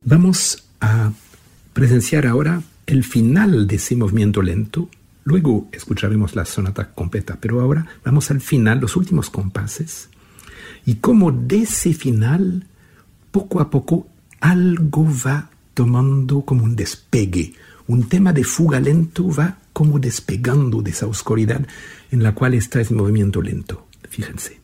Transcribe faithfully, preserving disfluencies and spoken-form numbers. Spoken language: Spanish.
Vamos a presenciar ahora el final de ese movimiento lento. Luego escucharemos la sonata completa, pero ahora vamos al final, los últimos compases, y como de ese final, poco a poco, algo va tomando como un despegue. Un tema de fuga lento va como despegando de esa oscuridad en la cual está ese movimiento lento. Fíjense.